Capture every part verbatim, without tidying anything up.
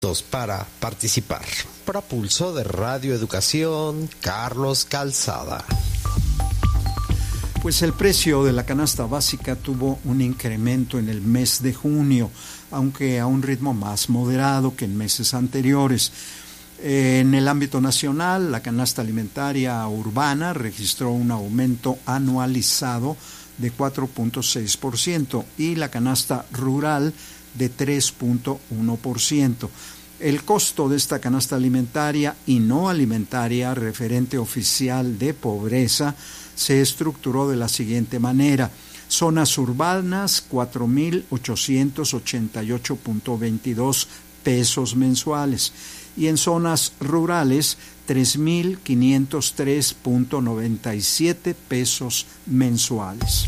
Para participar. Propulso de Radio Educación, Carlos Calzada. Pues el precio de la canasta básica tuvo un incremento en el mes de junio, aunque a un ritmo más moderado que en meses anteriores. En el ámbito nacional, la canasta alimentaria urbana registró un aumento anualizado de cuatro punto seis por ciento y la canasta rural de tres punto uno por ciento. El costo de esta canasta alimentaria y no alimentaria, referente oficial de pobreza, se estructuró de la siguiente manera: zonas urbanas, cuatro mil ochocientos ochenta y ocho punto veintidós pesos mensuales, y en zonas rurales, tres mil quinientos tres punto noventa y siete pesos mensuales.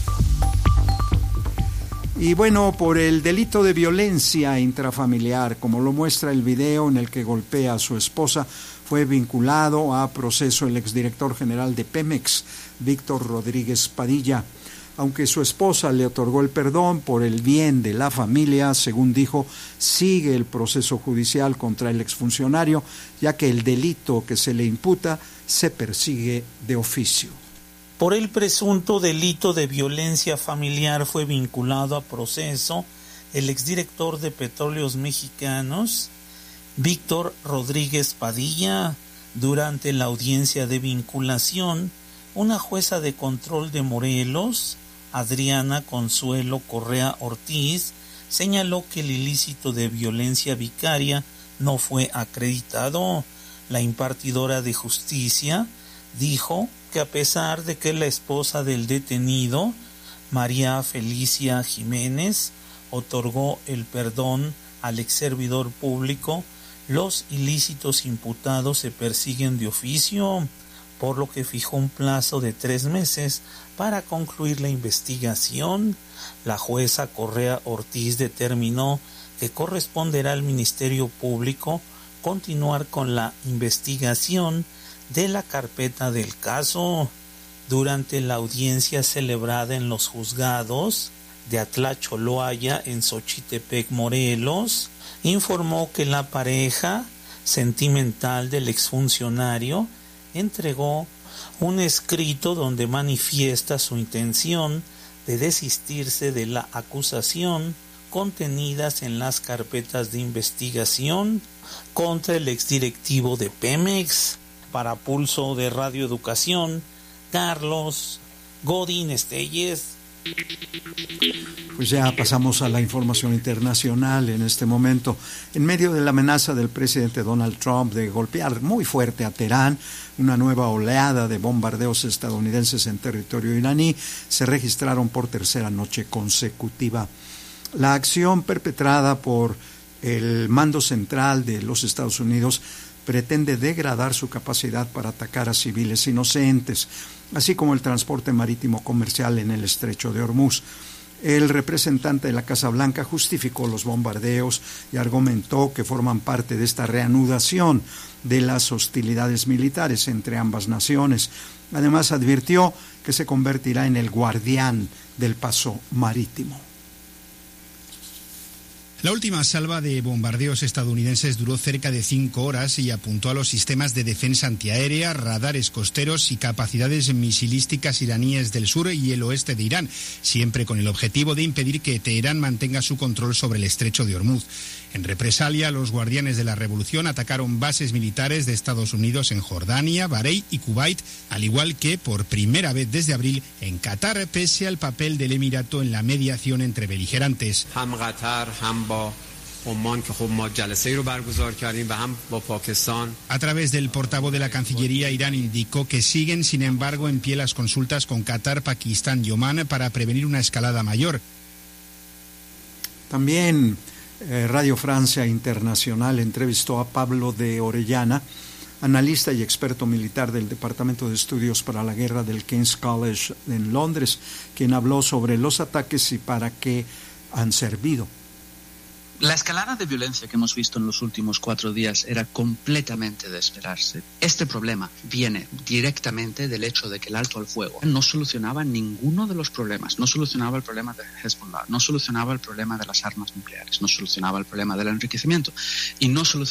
Y bueno, por el delito de violencia intrafamiliar, como lo muestra el video en el que golpea a su esposa, fue vinculado a proceso el exdirector general de Pemex, Víctor Rodríguez Padilla. Aunque su esposa le otorgó el perdón por el bien de la familia, según dijo, sigue el proceso judicial contra el exfuncionario, ya que el delito que se le imputa se persigue de oficio. Por el presunto delito de violencia familiar fue vinculado a proceso el exdirector de Petróleos Mexicanos, Víctor Rodríguez Padilla. Durante la audiencia de vinculación, una jueza de control de Morelos, Adriana Consuelo Correa Ortiz, señaló que el ilícito de violencia vicaria no fue acreditado. La impartidora de justicia dijo que a pesar de que la esposa del detenido, María Felicia Jiménez, otorgó el perdón al exservidor público, los ilícitos imputados se persiguen de oficio, por lo que fijó un plazo de tres meses para concluir la investigación. La jueza Correa Ortiz determinó que corresponderá al Ministerio Público continuar con la investigación de la carpeta del caso. Durante la audiencia celebrada en los juzgados de Atlacholoaya en Xochitepec, Morelos, informó que la pareja sentimental del exfuncionario entregó un escrito donde manifiesta su intención de desistirse de la acusación contenidas en las carpetas de investigación contra el exdirectivo de Pemex. Para Pulso de Radio Educación, Carlos Godín Estelles. Pues ya pasamos a la información internacional en este momento. En medio de la amenaza del presidente Donald Trump de golpear muy fuerte a Teherán, una nueva oleada de bombardeos estadounidenses en territorio iraní se registraron por tercera noche consecutiva. La acción perpetrada por el mando central de los Estados Unidos pretende degradar su capacidad para atacar a civiles inocentes, así como el transporte marítimo comercial en el estrecho de Hormuz. El representante de la Casa Blanca justificó los bombardeos y argumentó que forman parte de esta reanudación de las hostilidades militares entre ambas naciones. Además, advirtió que se convertirá en el guardián del paso marítimo. La última salva de bombardeos estadounidenses duró cerca de cinco horas y apuntó a los sistemas de defensa antiaérea, radares costeros y capacidades misilísticas iraníes del sur y el oeste de Irán, siempre con el objetivo de impedir que Teherán mantenga su control sobre el estrecho de Hormuz. En represalia, los guardianes de la revolución atacaron bases militares de Estados Unidos en Jordania, Bahrein y Kuwait, al igual que, por primera vez desde abril, en Qatar, pese al papel del Emirato en la mediación entre beligerantes. A través del portavoz de la Cancillería, Irán indicó que siguen, sin embargo, en pie las consultas con Qatar, Pakistán y Omán para prevenir una escalada mayor. También eh, Radio Francia Internacional entrevistó a Pablo de Orellana, analista y experto militar del Departamento de Estudios para la Guerra del King's College en Londres, quien habló sobre los ataques y para qué han servido. La escalada de violencia que hemos visto en los últimos cuatro días era completamente de esperarse. Este problema viene directamente del hecho de que el alto al fuego no solucionaba ninguno de los problemas. No solucionaba el problema de Hezbollah, no solucionaba el problema de las armas nucleares, no solucionaba el problema del enriquecimiento y no solucionaba